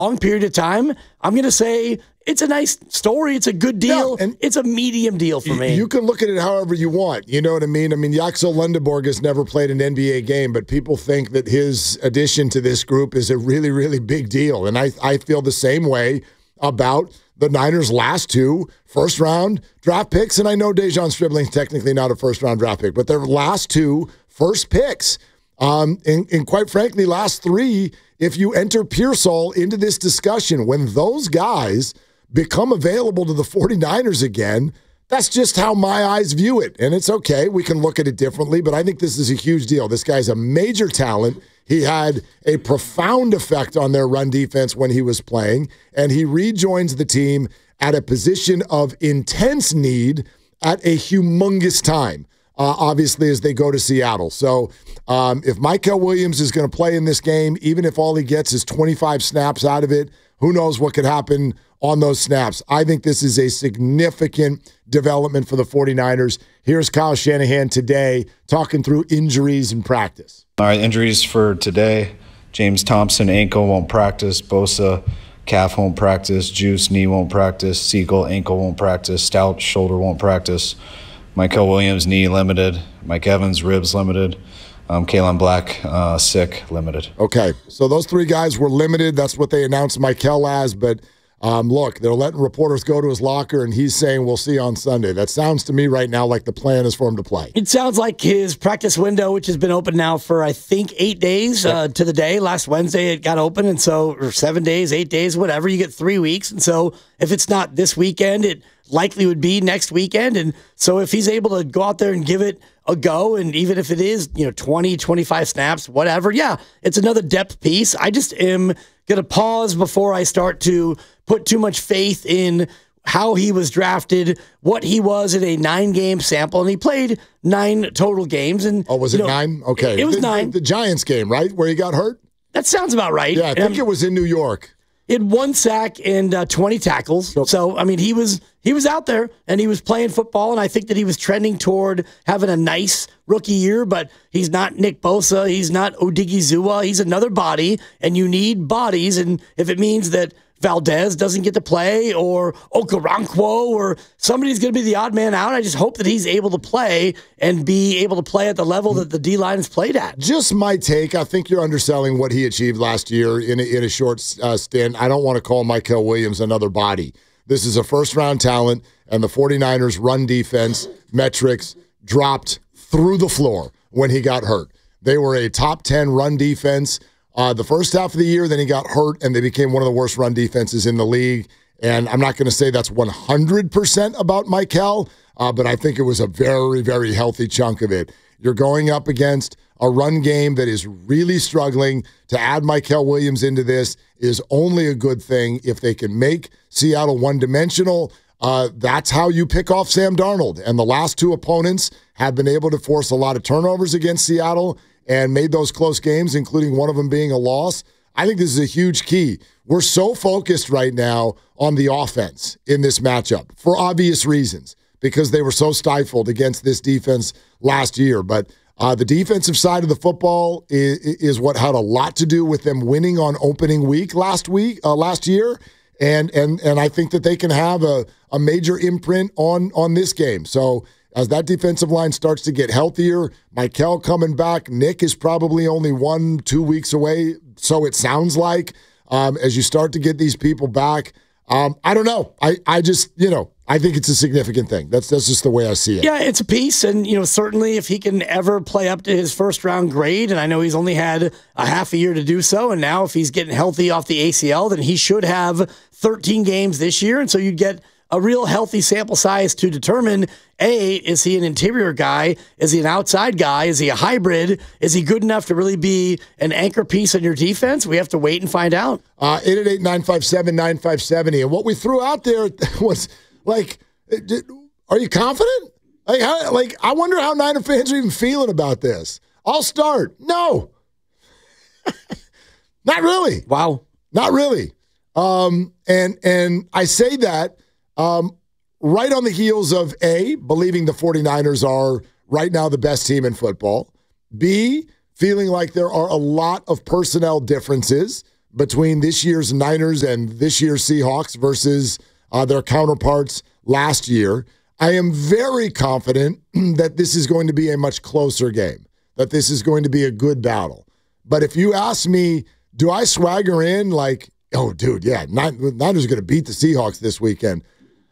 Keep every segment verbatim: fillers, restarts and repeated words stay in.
long period of time, I'm going to say it's a nice story. It's a good deal. Yeah, and it's a medium deal for me. You can look at it however you want. You know what I mean? I mean, Yaxel Lundeborg has never played an N B A game, but people think that his addition to this group is a really, really big deal. And I, I feel the same way about the Niners' last two first-round draft picks. And I know Dejon Stribling's technically not a first-round draft pick, but their last two first picks. Um, and, and quite frankly, last three, if you enter Pearsall into this discussion, when those guys become available to the 49ers again, that's just how my eyes view it. And it's okay. We can look at it differently, but I think this is a huge deal. This guy's a major talent. He had a profound effect on their run defense when he was playing, and he rejoins the team at a position of intense need at a humongous time, uh, obviously, as they go to Seattle. So um, if Mykel Williams is going to play in this game, even if all he gets is twenty-five snaps out of it, who knows what could happen on those snaps. I think this is a significant development for the 49ers. Here's Kyle Shanahan today talking through injuries in practice. All right, injuries for today. James Thompson, ankle, won't practice. Bosa, calf, won't practice. Juice, knee, won't practice. Siegel, ankle, won't practice. Stout, shoulder, won't practice. Mykel Williams, knee, limited. Mike Evans, ribs, limited. Um, Kalen Black, uh, sick, limited. Okay, so those three guys were limited. That's what they announced Mykel as, but Um, look, they're letting reporters go to his locker, and he's saying, we'll see you on Sunday. That sounds to me right now like the plan is for him to play. It sounds like his practice window, which has been open now for, I think, eight days uh, to the day. Last Wednesday it got open, and so, or seven days, eight days, whatever. You get three weeks. And so if it's not this weekend, it likely would be next weekend. And so if he's able to go out there and give it a go, and even if it is, you know, twenty, twenty-five snaps, whatever, yeah, it's another depth piece. I just am going to pause before I start to put too much faith in how he was drafted, what he was in a nine-game sample, and he played nine total games. And oh, was it you know, nine? Okay. It, it was the, nine. The, the Giants game, right, where he got hurt? That sounds about right. Yeah, I think um, it was in New York. He had one sack and uh, twenty tackles. So, I mean, he was he was out there, and he was playing football, and I think that he was trending toward having a nice rookie year, but he's not Nick Bosa. He's not Odigizua. He's another body, and you need bodies, and if it means that Valdez doesn't get to play, or Okoronkwo, or somebody's going to be the odd man out, I just hope that he's able to play and be able to play at the level that the D-line has played at. Just my take. I think you're underselling what he achieved last year in a, in a short uh, stint. I don't want to call Mykel Williams another body. This is a first-round talent, and the 49ers' run defense metrics dropped through the floor when he got hurt. They were a top ten run defense Uh, the first half of the year, then he got hurt, and they became one of the worst run defenses in the league. And I'm not going to say that's one hundred percent about Mykel, uh, but I think it was a very, very healthy chunk of it. You're going up against a run game that is really struggling. To add Mykel Williams into this is only a good thing if they can make Seattle one-dimensional. Uh, that's how you pick off Sam Darnold. And the last two opponents have been able to force a lot of turnovers against Seattle and made those close games, including one of them being a loss. I think this is a huge key. We're so focused right now on the offense in this matchup for obvious reasons, because they were so stifled against this defense last year. But uh, the defensive side of the football is, is what had a lot to do with them winning on opening week last week, uh, last year. And and and I think that they can have a, a major imprint on, on this game. So as that defensive line starts to get healthier, Mykel coming back, Nick is probably only one, two weeks away, so it sounds like, um, as you start to get these people back. Um, I don't know. I, I just, you know, I think it's a significant thing. That's that's just the way I see it. Yeah, it's a piece, and, you know, certainly if he can ever play up to his first-round grade, and I know he's only had a half a year to do so, and now if he's getting healthy off the A C L, then he should have thirteen games this year, and so you get a real healthy sample size to determine, A, is he an interior guy? Is he an outside guy? Is he a hybrid? Is he good enough to really be an anchor piece on your defense? We have to wait and find out. Uh, eight eight eight, nine five seven, nine five seven zero. And what we threw out there was, like, are you confident? Like, how, like I wonder how Niner fans are even feeling about this. I'll start. No. Not really. Wow. Not really. Um, and and I say that Um, right on the heels of A, believing the 49ers are right now the best team in football. B, feeling like there are a lot of personnel differences between this year's Niners and this year's Seahawks versus uh, their counterparts last year. I am very confident that this is going to be a much closer game, that this is going to be a good battle. But if you ask me, do I swagger in like, oh, dude, yeah, Niners are going to beat the Seahawks this weekend?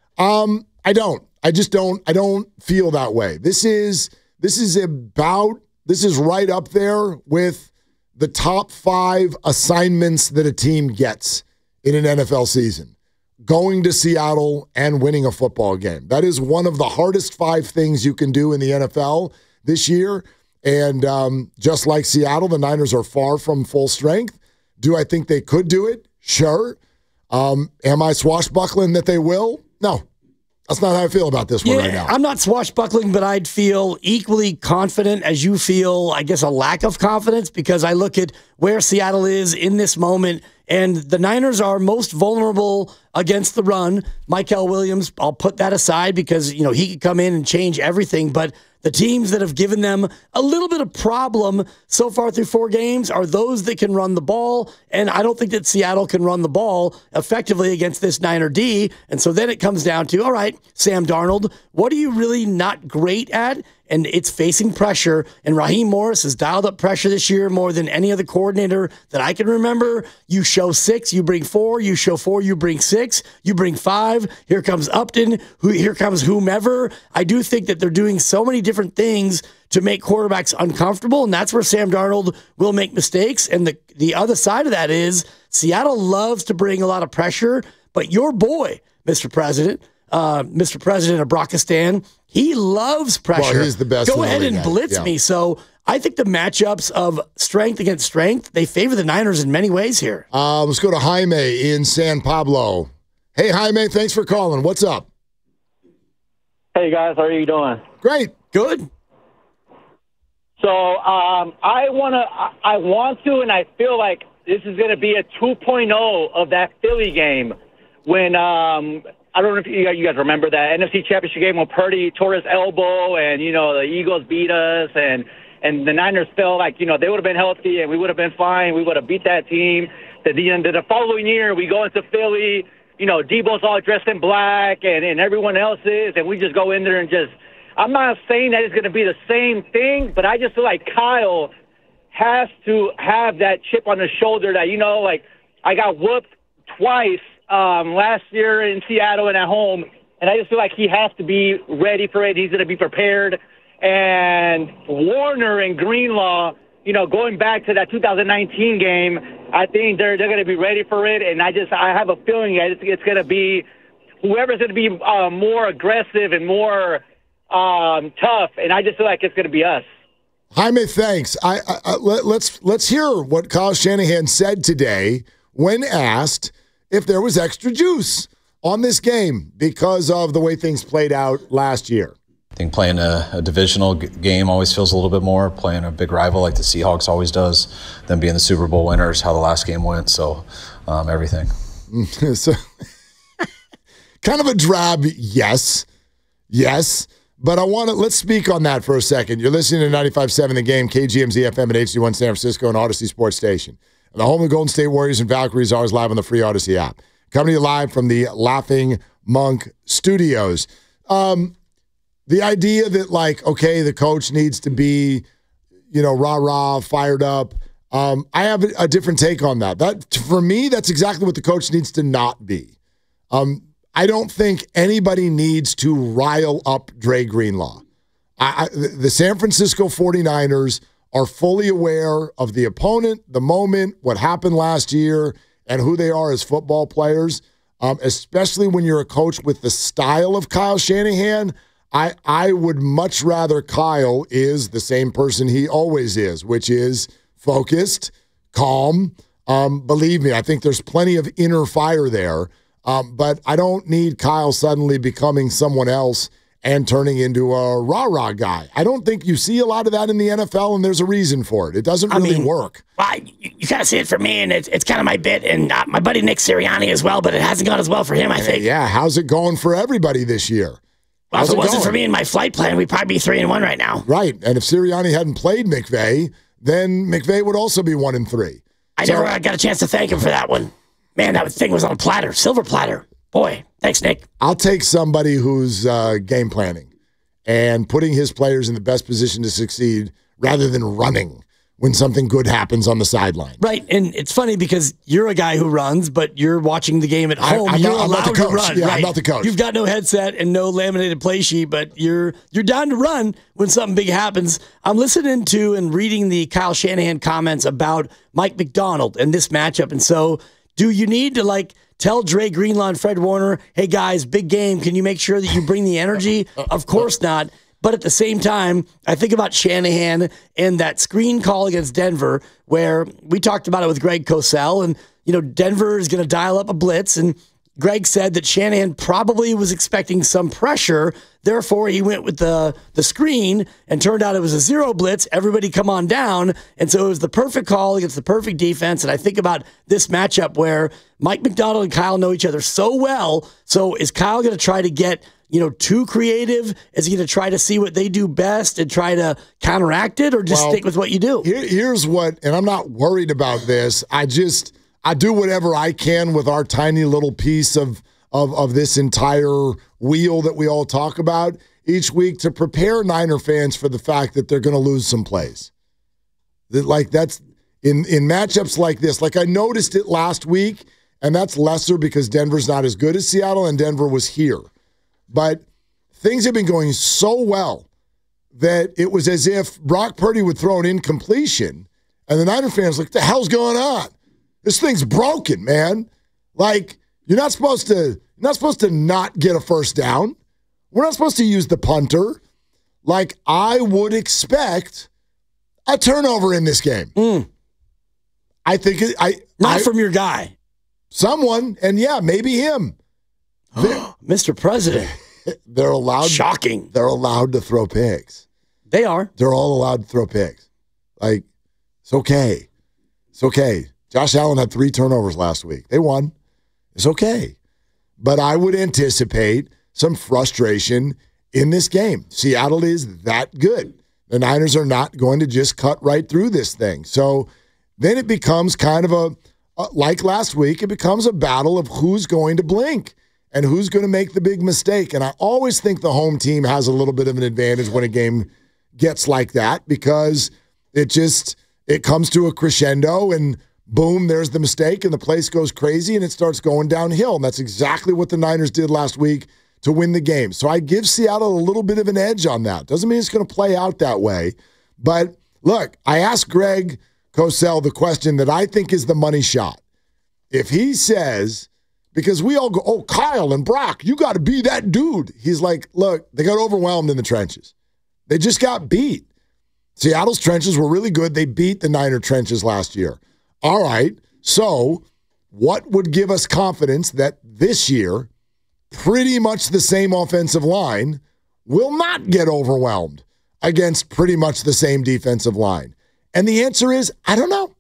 Um, I don't. I just don't. I don't feel that way. This is this is about this is right up there with the top five assignments that a team gets in an N F L season. Going to Seattle and winning a football game. That is one of the hardest five things you can do in the N F L this year. And um, just like Seattle, the Niners are far from full strength. Do I think they could do it? Sure. Um, am I swashbuckling that they will? No. That's not how I feel about this one yeah, right now. I'm not swashbuckling, but I'd feel equally confident as you feel, I guess, a lack of confidence, because I look at where Seattle is in this moment, and the Niners are most vulnerable against the run. Michael Williams, I'll put that aside because, you know, he could come in and change everything, but the teams that have given them a little bit of problem so far through four games are those that can run the ball, and I don't think that Seattle can run the ball effectively against this Niner D. And so then it comes down to, all right, Sam Darnold, what are you really not great at? And it's facing pressure, and Raheem Morris has dialed up pressure this year more than any other coordinator that I can remember. You show six, you bring four. You show four, you bring six. You bring five. Here comes Upton. Who Here comes whomever. I do think that they're doing so many different things to make quarterbacks uncomfortable, and that's where Sam Darnold will make mistakes. And the, the other side of that is Seattle loves to bring a lot of pressure, but your boy, Mister President, uh, Mister President of Brockistan, he loves pressure. Well, he's the best. Go ahead and guy. blitz yeah. me. So I think the matchups of strength against strength, they favor the Niners in many ways here. Uh, let's go to Jaime in San Pablo. Hey, Jaime, thanks for calling. What's up? Hey, guys. How are you doing? Great. Good. So um, I want to, I want to, and I feel like this is going to be a two point oh of that Philly game when um, I don't know if you guys, you guys remember that N F C Championship game when Purdy tore his elbow and, you know, the Eagles beat us and, and the Niners felt like, you know, they would have been healthy and we would have been fine. We would have beat that team. The, the, the following year, we go into Philly, you know, Debo's all dressed in black and, and everyone else is, and we just go in there and just, I'm not saying that it's going to be the same thing, but I just feel like Kyle has to have that chip on his shoulder that, you know, like I got whooped twice um, last year in Seattle and at home, and I just feel like he has to be ready for it. He's going to be prepared. And Warner and Greenlaw, you know, going back to that two thousand nineteen game, I think they're they're going to be ready for it. And I just I have a feeling that it's, it's going to be whoever's going to be uh, more aggressive and more um, tough. And I just feel like it's going to be us. Jaime, thanks. I, I, I let, let's let's hear what Kyle Shanahan said today when asked if there was extra juice on this game because of the way things played out last year. I think playing a, a divisional g- game always feels a little bit more. Playing a big rival like the Seahawks always does, than being the Super Bowl winners, how the last game went. So um, everything. so, kind of a drab yes. Yes. But I want to, let's speak on that for a second. You're listening to ninety-five point seven The Game, K G M Z F M at H D one San Francisco and Odyssey Sports Station. And the home of the Golden State Warriors and Valkyries are live on the free Odyssey app. Coming to you live from the Laughing Monk Studios. Um, the idea that, like, okay, the coach needs to be, you know, rah-rah, fired up. Um, I have a, a different take on that. That, for me, that's exactly what the coach needs to not be. Um, I don't think anybody needs to rile up Dre Greenlaw. I, I, the San Francisco forty-niners are fully aware of the opponent, the moment, what happened last year, and who they are as football players, um, especially when you're a coach with the style of Kyle Shanahan. I, I would much rather Kyle is the same person he always is, which is focused, calm. Um, believe me, I think there's plenty of inner fire there. Um, but I don't need Kyle suddenly becoming someone else and turning into a rah-rah guy. I don't think you see a lot of that in the N F L, and there's a reason for it. It doesn't really I mean, work. Well, you, you kind of see it for me, and it's, it's kind of my bit, and uh, my buddy Nick Sirianni as well, but it hasn't gone as well for him, I think. Yeah, how's it going for everybody this year? Well, how's if it, it wasn't going? for me and my flight plan, we'd probably be three and one right now. Right, and if Sirianni hadn't played McVay, then McVay would also be one and three. I never I got a chance to thank him for that one. Man, that thing was on a platter, silver platter. Boy, thanks, Nick. I'll take somebody who's uh, game planning and putting his players in the best position to succeed rather than running when something good happens on the sideline. Right, and it's funny because you're a guy who runs, but you're watching the game at home. I, I'm you're not, I'm allowed not the coach. to run. Yeah, right? I'm not the coach. You've got no headset and no laminated play sheet, but you're you're down to run when something big happens. I'm listening to and reading the Kyle Shanahan comments about Mike Macdonald and this matchup, and so do you need to like tell Dre Greenlaw and Fred Warner, hey guys, big game, can you make sure that you bring the energy? Of course not. But at the same time, I think about Shanahan and that screen call against Denver, where we talked about it with Greg Cosell, and you know Denver is going to dial up a blitz, and Greg said that Shanahan probably was expecting some pressure, therefore he went with the the screen, and turned out it was a zero blitz. Everybody come on down, and so it was the perfect call against the perfect defense. And I think about this matchup where Mike Macdonald and Kyle know each other so well. So is Kyle going to try to get you know, too creative? Is he going to try to see what they do best and try to counteract it, or just well, stick with what you do? Here, here's what, and I'm not worried about this. I just, I do whatever I can with our tiny little piece of, of, of this entire wheel that we all talk about each week to prepare Niner fans for the fact that they're going to lose some plays. That, like, that's in, in matchups like this. Like, I noticed it last week, and that's lesser because Denver's not as good as Seattle, and Denver was here. But things have been going so well that it was as if Brock Purdy would throw an incompletion, and the Niner fans like, what the hell's going on? This thing's broken, man. Like, you're not supposed to, you're not supposed to not get a first down. We're not supposed to use the punter. Like, I would expect a turnover in this game. Mm. I think it, I not I, from your guy. Someone, and yeah, maybe him. Mister President. They're allowed. Shocking. They're allowed to throw picks. They are. They're all allowed to throw picks. Like, it's okay. It's okay. Josh Allen had three turnovers last week. They won. It's okay. But I would anticipate some frustration in this game. Seattle is that good. The Niners are not going to just cut right through this thing. So then it becomes kind of a, like last week, it becomes a battle of who's going to blink and who's going to make the big mistake. And I always think the home team has a little bit of an advantage when a game gets like that, because it just, it comes to a crescendo and boom, there's the mistake and the place goes crazy and it starts going downhill. And that's exactly what the Niners did last week to win the game. So I give Seattle a little bit of an edge on that. Doesn't mean it's going to play out that way. But look, I asked Greg Cosell the question that I think is the money shot. If he says, because we all go, oh, Kyle and Brock, you got to be that dude. He's like, look, they got overwhelmed in the trenches. They just got beat. Seattle's trenches were really good. They beat the Niner trenches last year. All right, so what would give us confidence that this year, pretty much the same offensive line will not get overwhelmed against pretty much the same defensive line? And the answer is, I don't know.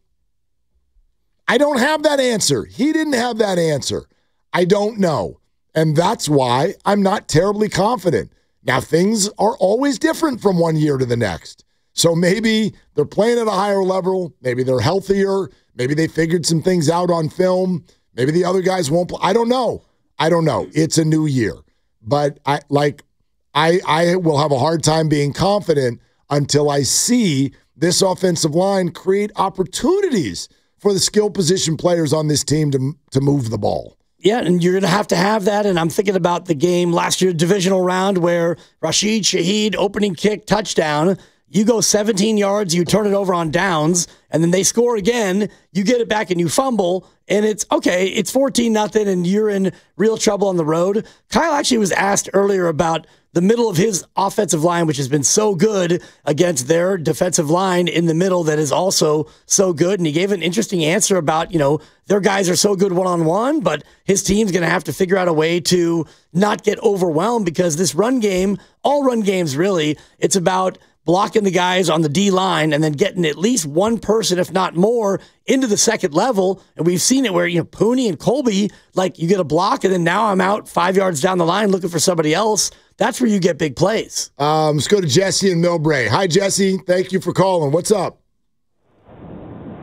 I don't have that answer. He didn't have that answer. I don't know. And that's why I'm not terribly confident. Now, things are always different from one year to the next. So maybe they're playing at a higher level. Maybe they're healthier. Maybe they figured some things out on film. Maybe the other guys won't play. I don't know. I don't know. It's a new year. But I like I I will have a hard time being confident until I see this offensive line create opportunities for the skill position players on this team to to move the ball. Yeah, and you're going to have to have that. And I'm thinking about the game last year, divisional round, where Rashid Shaheed, opening kick, touchdown. You go seventeen yards, you turn it over on downs, and then they score again. You get it back and you fumble, and it's, okay, it's fourteen nothing, and you're in real trouble on the road. Kyle actually was asked earlier about the middle of his offensive line, which has been so good against their defensive line in the middle that is also so good. And he gave an interesting answer about, you know, their guys are so good one-on-one, but his team's going to have to figure out a way to not get overwhelmed, because this run game, all run games really, it's about blocking the guys on the D-line and then getting at least one person, if not more, into the second level. And we've seen it where, you know, Pooney and Colby, like, you get a block and then now I'm out five yards down the line looking for somebody else. That's where you get big plays. Um, let's go to Jesse in Millbrae. Hi, Jesse. Thank you for calling. What's up? Hey,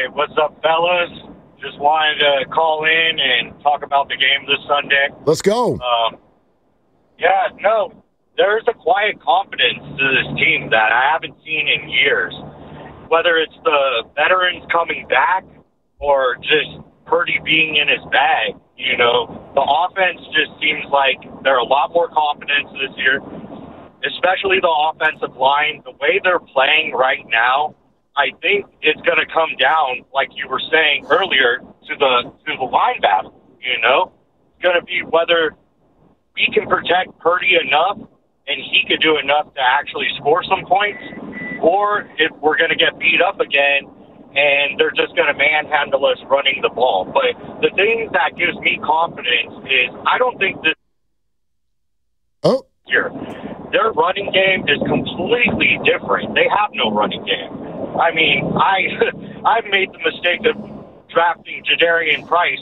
what's up, fellas? Just wanted to call in and talk about the game this Sunday. Let's go. Um, yeah, no, there's a quiet confidence to this team that I haven't seen in years. Whether it's the veterans coming back or just Purdy being in his bag, you know, the offense just seems like they're a lot more confident this year, especially the offensive line. The way they're playing right now, I think it's going to come down, like you were saying earlier, to the to the line battle. You know, it's going to be whether we can protect Purdy enough and he could do enough to actually score some points, or if we're going to get beat up again and they're just going to manhandle us running the ball. But the thing that gives me confidence is I don't think this oh. year their running game is completely different. They have no running game. I mean, I I've made the mistake of drafting Jadarian Price.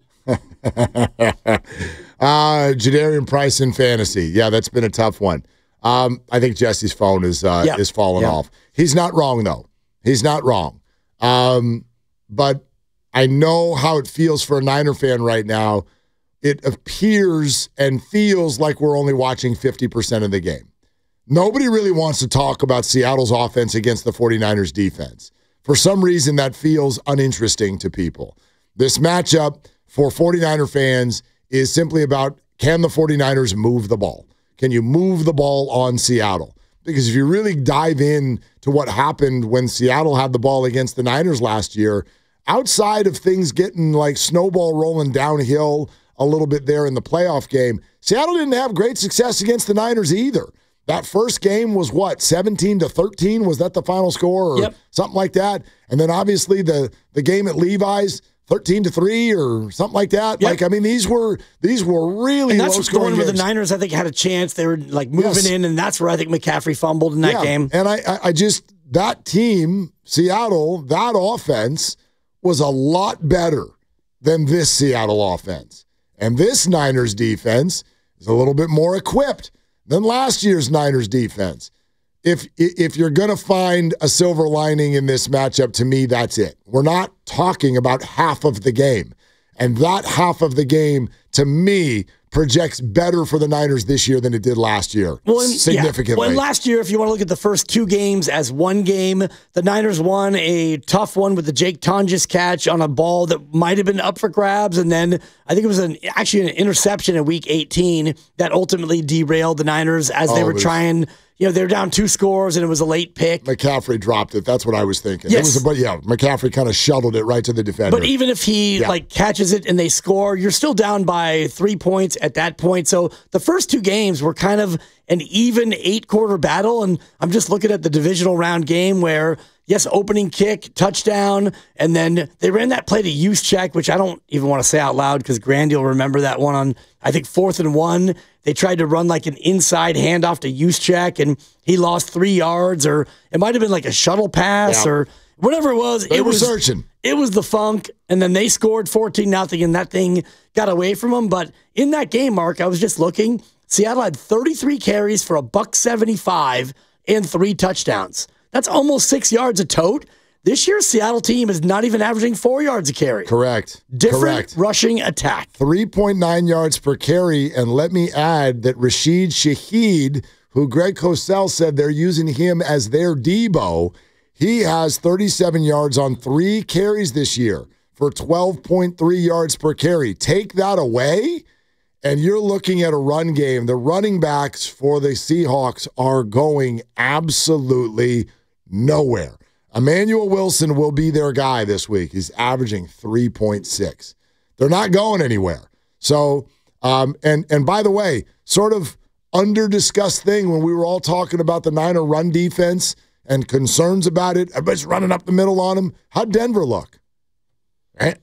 uh, Jadarian Price in fantasy. Yeah, that's been a tough one. Um, I think Jesse's phone is uh, yeah. is falling yeah. off. He's not wrong, though. He's not wrong. Um, but I know how it feels for a Niner fan right now. It appears and feels like we're only watching fifty percent of the game. Nobody really wants to talk about Seattle's offense against the 49ers defense. For some reason, that feels uninteresting to people. This matchup for 49er fans is simply about, can the 49ers move the ball? Can you move the ball on Seattle? Because if you really dive in to what happened when Seattle had the ball against the Niners last year, outside of things getting like snowball rolling downhill a little bit there in the playoff game, Seattle didn't have great success against the Niners either. That first game was what, seventeen to thirteen? Was that the final score or yep. something like that? And then obviously the the game at Levi's, thirteen to three or something like that. Yep. Like, I mean, these were these were really and that's low what's going scoring where games. the Niners, I think, had a chance. They were like moving Yes. in, and that's where I think McCaffrey fumbled in that yeah. game. And I, I, I just, that team, Seattle, that offense was a lot better than this Seattle offense. And this Niners defense is a little bit more equipped than last year's Niners defense. If if you're going to find a silver lining in this matchup, to me, that's it. We're not talking about half of the game. And that half of the game, to me, projects better for the Niners this year than it did last year, well, and, significantly. Yeah. Well, and last year, if you want to look at the first two games as one game, the Niners won a tough one with the Jake Tonjes catch on a ball that might have been up for grabs, and then I think it was an actually an interception in Week eighteen that ultimately derailed the Niners as they oh, were was, trying. You know, they were down two scores, and it was a late pick. McCaffrey dropped it. That's what I was thinking. Yes. It was a, but yeah, McCaffrey kind of shuttled it right to the defender. But even if he yeah. like catches it and they score, you're still down by three points at that point. So the first two games were kind of an even eight-quarter battle, and I'm just looking at the divisional round game where, yes, opening kick, touchdown, and then they ran that play to Juszczyk, which I don't even want to say out loud because Grandy will remember that one on, I think, fourth and one. They tried to run like an inside handoff to Juszczyk, and he lost three yards, or it might have been like a shuttle pass yeah. or whatever it was. They it were was searching. It was the funk, and then they scored fourteen nothing, and that thing got away from them. But in that game, Mark, I was just looking. Seattle had thirty-three carries for a buck seventy-five and three touchdowns. That's almost six yards a tote. This year's Seattle team is not even averaging four yards a carry. Correct. Different Correct. rushing attack. three point nine yards per carry. And let me add that Rashid Shaheed, who Greg Cosell said they're using him as their Debo, he has thirty-seven yards on three carries this year for twelve point three yards per carry. Take that away, and you're looking at a run game. The running backs for the Seahawks are going absolutely nowhere. Emmanuel Wilson will be their guy this week. He's averaging three point six. They're not going anywhere. So, um, and and by the way, sort of under-discussed thing when we were all talking about the Niner run defense and concerns about it. Everybody's running up the middle on them. How'd Denver look? Right?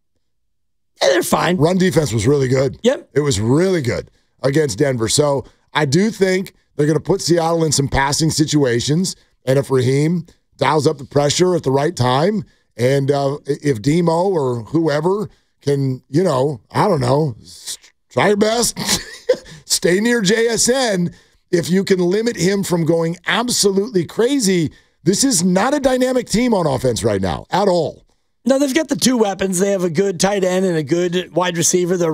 Yeah, they're fine. Run defense was really good. Yep. It was really good against Denver. So I do think they're going to put Seattle in some passing situations. And if Raheem dials up the pressure at the right time, and uh, if Demo or whoever can, you know, I don't know, try your best, stay near J S N. If you can limit him from going absolutely crazy, this is not a dynamic team on offense right now at all. No, they've got the two weapons. They have a good tight end and a good wide receiver. They're